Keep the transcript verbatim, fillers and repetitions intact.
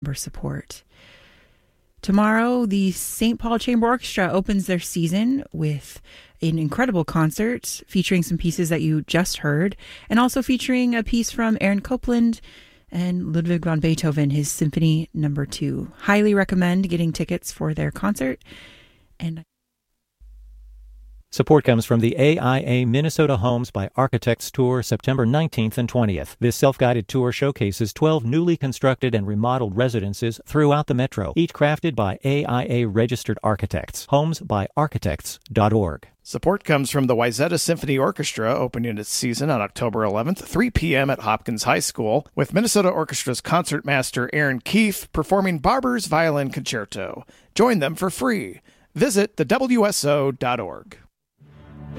member support. Tomorrow, the Saint Paul Chamber Orchestra opens their season with an incredible concert featuring some pieces that you just heard, and also featuring a piece from Aaron Copland and Ludwig van Beethoven, his Symphony Number Two. Highly recommend getting tickets for their concert. And support comes from the A I A Minnesota Homes by Architects Tour, September nineteenth and twentieth. This self-guided tour showcases twelve newly constructed and remodeled residences throughout the metro, each crafted by A I A-registered architects. homes by architects dot org. Support comes from the Wayzata Symphony Orchestra, opening its season on October eleventh, three p.m. at Hopkins High School, with Minnesota Orchestra's concertmaster Aaron Keefe performing Barber's Violin Concerto. Join them for free. Visit the W S O dot org.